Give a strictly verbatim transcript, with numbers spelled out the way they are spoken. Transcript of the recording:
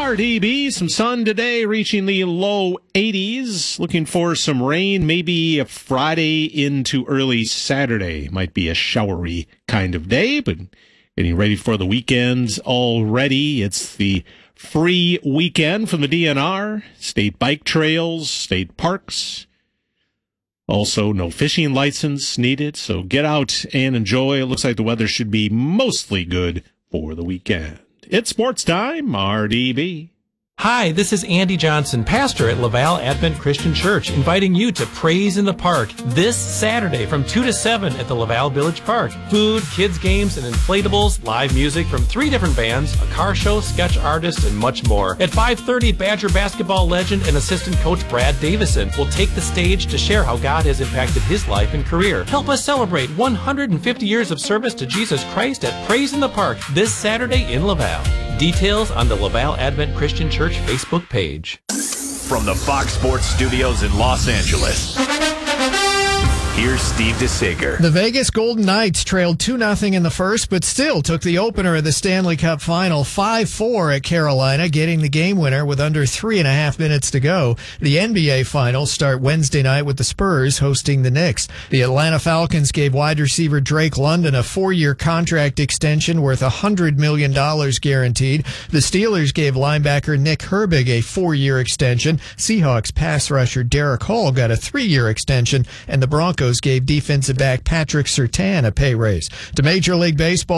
R D B, some sun today reaching the low eighties. Looking for some rain, maybe a Friday into early Saturday. Might be a showery kind of day, but getting ready for the weekends already. It's the free weekend from the D N R. State bike trails, state parks. Also, no fishing license needed, so get out and enjoy. It looks like the weather should be mostly good for the weekend. It's sports time, R D B. Hi, this is Andy Johnson, pastor at Laval Advent Christian Church, inviting you to Praise in the Park this Saturday from two to seven at the Laval Village Park. Food, kids' games, and inflatables, live music from three different bands, a car show, sketch artist, and much more. At five thirty, Badger basketball legend and assistant coach Brad Davison will take the stage to share how God has impacted his life and career. Help us celebrate one hundred fifty years of service to Jesus Christ at Praise in the Park this Saturday in Laval. Details on the Laval Advent Christian Church Facebook page. From the Fox Sports Studios in Los Angeles, here's Steve DeSager. The Vegas Golden Knights trailed two nothing in the first, but still took the opener of the Stanley Cup Final five four at Carolina, getting the game winner with under three and a half minutes to go. The N B A Finals start Wednesday night with the Spurs hosting the Knicks. The Atlanta Falcons gave wide receiver Drake London a four-year contract extension worth one hundred million dollars guaranteed. The Steelers gave linebacker Nick Herbig a four-year extension. Seahawks pass rusher Derek Hall got a three-year extension, and the Broncos gave defensive back Patrick Surtain a pay raise. To Major League Baseball,